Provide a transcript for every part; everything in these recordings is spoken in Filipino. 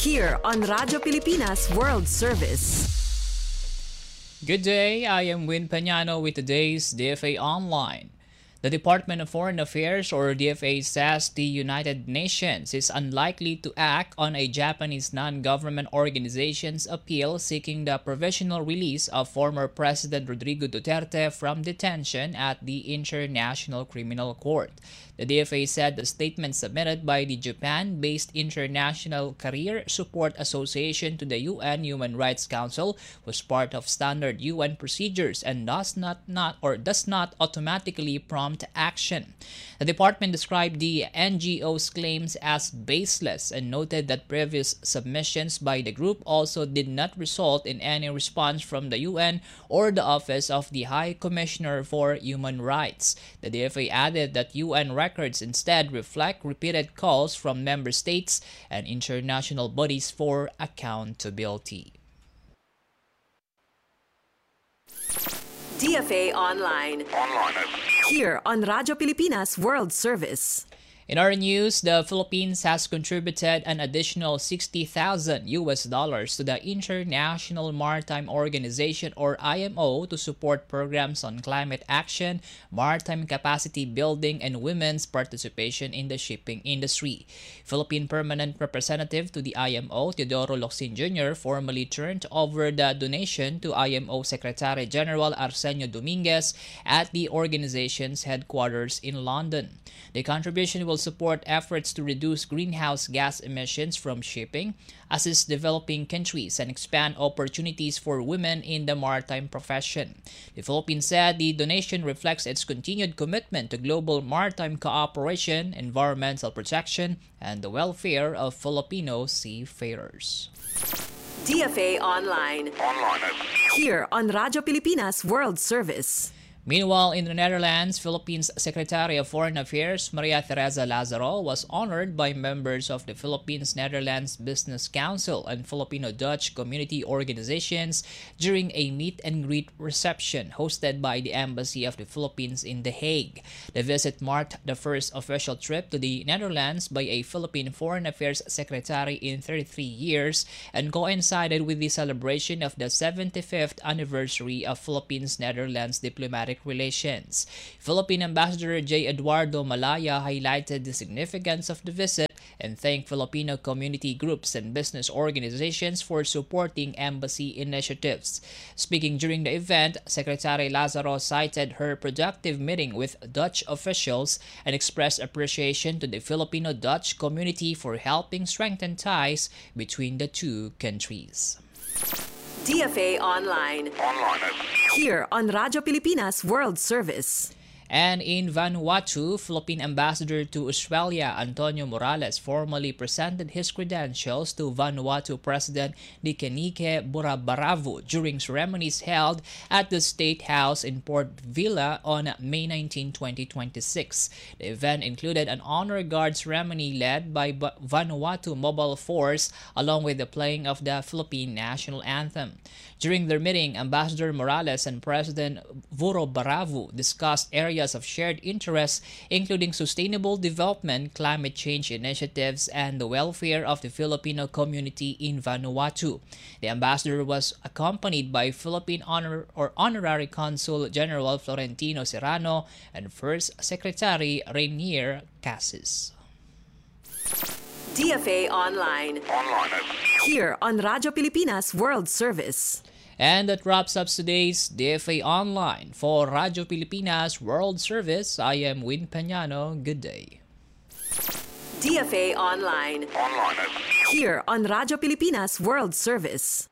Here on Radyo Pilipinas World Service. Good day, I am Win Pañano with today's DFA Online. The Department of Foreign Affairs, or DFA, says the United Nations is unlikely to act on a Japanese non-government organization's appeal seeking the provisional release of former President Rodrigo Duterte from detention at the International Criminal Court. The DFA said the statement submitted by the Japan-based International Career Support Association to the UN Human Rights Council was part of standard UN procedures and does not automatically prompt action. The department described the NGO's claims as baseless and noted that previous submissions by the group also did not result in any response from the UN or the Office of the High Commissioner for Human Rights. The DFA added that UN records instead reflect repeated calls from member states and international bodies for accountability. DFA Online. Here on Radyo Pilipinas World Service. In our news, the Philippines has contributed an additional $60,000 to the International Maritime Organization, or IMO, to support programs on climate action, maritime capacity building, and women's participation in the shipping industry. Philippine Permanent Representative to the IMO, Teodoro Locsin Jr., formally turned over the donation to IMO Secretary General Arsenio Dominguez at the organization's headquarters in London. The contribution will support efforts to reduce greenhouse gas emissions from shipping, assist developing countries, and expand opportunities for women in the maritime profession. The Philippines said the donation reflects its continued commitment to global maritime cooperation, environmental protection, and the welfare of Filipino seafarers. DFA Online. Here on Radyo Pilipinas World Service. Meanwhile, in the Netherlands, Philippines Secretary of Foreign Affairs Maria Teresa Lazaro was honored by members of the Philippines-Netherlands Business Council and Filipino-Dutch community organizations during a meet-and-greet reception hosted by the Embassy of the Philippines in The Hague. The visit marked the first official trip to the Netherlands by a Philippine Foreign Affairs Secretary in 33 years and coincided with the celebration of the 75th anniversary of Philippines-Netherlands diplomatic relations. Philippine Ambassador J. Eduardo Malaya highlighted the significance of the visit and thanked Filipino community groups and business organizations for supporting embassy initiatives. Speaking during the event, Secretary Lazaro cited her productive meeting with Dutch officials and expressed appreciation to the Filipino-Dutch community for helping strengthen ties between the two countries. DFA Online. Here on Radyo Pilipinas World Service. And in Vanuatu, Philippine Ambassador to Australia Antonio Morales formally presented his credentials to Vanuatu President Dikenike Burabaravu during ceremonies held at the State House in Port Vila on May 19, 2026. The event included an honor guard ceremony led by Vanuatu Mobile Force along with the playing of the Philippine National Anthem. During their meeting, Ambassador Morales and President Burabaravu discussed areas of shared interest, including sustainable development, climate change initiatives, and the welfare of the Filipino community in Vanuatu. The ambassador was accompanied by Philippine Honorary Consul General Florentino Serrano and First Secretary Rainier Cassis. DFA Online. Here on Radyo Pilipinas World Service. And that wraps up today's DFA Online. For Radyo Pilipinas World Service, I am Win Pañano. Good day. DFA Online. Here on Radyo Pilipinas World Service.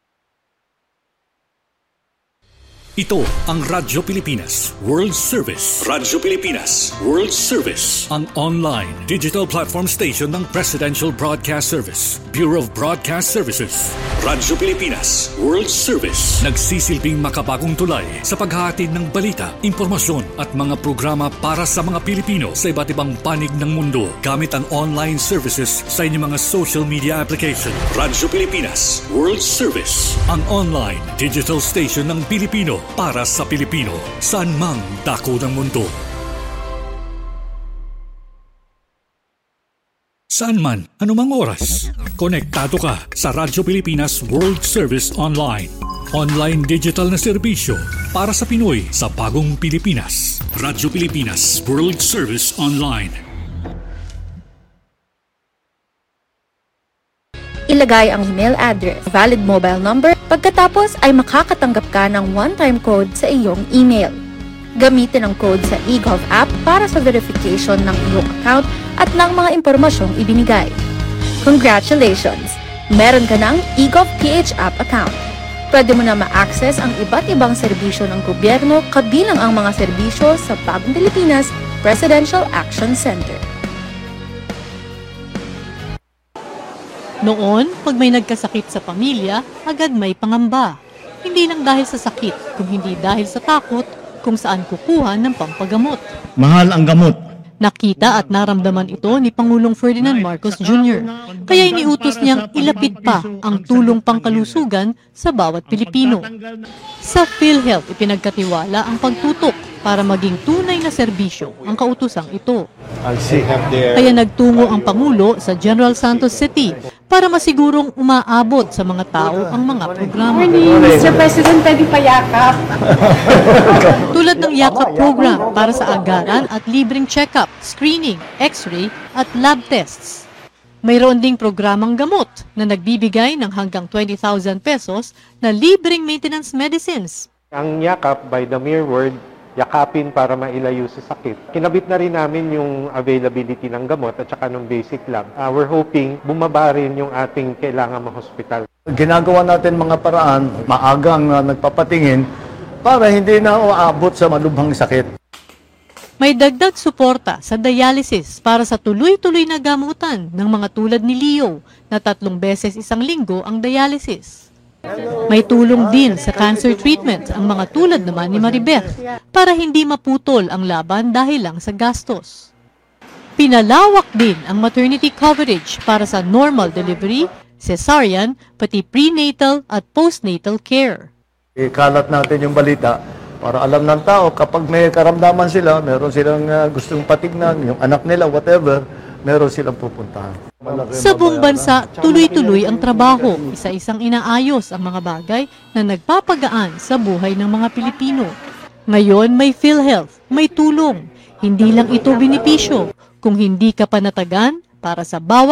Ito ang Radyo Pilipinas World Service. Radyo Pilipinas World Service. Ang online digital platform station ng Presidential Broadcast Service, Bureau of Broadcast Services. Radyo Pilipinas World Service. Nagsisilbing makabagong tulay sa paghahatid ng balita, impormasyon at mga programa para sa mga Pilipino sa iba't ibang panig ng mundo gamit ang online services sa inyong mga social media application. Radyo Pilipinas World Service. Ang online digital station ng Pilipino para sa Pilipino, saan mang dako ng mundo. Saan man, anumang oras. Konektado ka sa Radyo Pilipinas World Service Online. Online digital na serbisyo para sa Pinoy sa bagong Pilipinas. Radyo Pilipinas World Service Online. Ilagay ang email address, valid mobile number, pagkatapos ay makakatanggap ka ng one-time code sa iyong email. Gamitin ang code sa eGov app para sa verification ng iyong account at ng mga impormasyong ibinigay. Congratulations! Meron ka ng eGov PH app account. Pwede mo na ma-access ang iba't ibang serbisyo ng gobyerno kabilang ang mga serbisyo sa Bagong Pilipinas Presidential Action Center. Noon, pag may nagkasakit sa pamilya, agad may pangamba. Hindi lang dahil sa sakit, kung hindi dahil sa takot kung saan kukuha ng pampagamot. Mahal ang gamot. Nakita at naramdaman ito ni Pangulong Ferdinand Marcos Jr. Kaya iniutos niyang ilapit pa ang tulong pangkalusugan sa bawat Pilipino. Sa PhilHealth, ipinagkatiwala ang pagtutok para maging tunay na serbisyo ang kautosang ito. Kaya nagtungo ang Pangulo sa General Santos City para masigurong umaabot sa mga tao ang mga programa. Mr. President, pwede payakap. Tulad ng Yakap program para sa agaran at libreng check-up, screening, x-ray at lab tests. Mayroon ding programang gamot na nagbibigay ng hanggang 20,000 pesos na libreng maintenance medicines. Ang yakap, by the mere word, yakapin para mailayo sa sakit. Kinabit na rin namin yung availability ng gamot at saka ng basic lab. We're hoping bumaba rin yung ating kailangan ma-hospital. Ginagawa natin mga paraan, maagang nagpapatingin para hindi na uabot sa malubhang sakit. May dagdag suporta sa dialysis para sa tuloy-tuloy na gamutan ng mga tulad ni Leo na 3 beses isang linggo ang dialysis. May tulong din sa cancer treatment ang mga tulad naman ni Maribeth para hindi maputol ang laban dahil lang sa gastos. Pinalawak din ang maternity coverage para sa normal delivery, cesarean, pati prenatal at postnatal care. Ikalat natin yung balita para alam ng tao kapag may karamdaman sila, meron silang gustong patignan, yung anak nila, whatever, meron silang pupuntahan. Sa buong bansa, tuloy-tuloy ang trabaho. Isa-isang inaayos ang mga bagay na nagpapagaan sa buhay ng mga Pilipino. Ngayon, may PhilHealth, may tulong. Hindi lang ito benepisyo. Kung hindi ka panatagan, para sa bawat